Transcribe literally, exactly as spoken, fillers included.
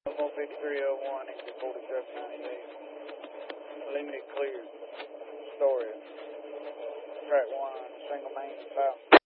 fifty-three oh one, exit forty-seven ninety-eight. Limited clear. Story. Track one, single main south.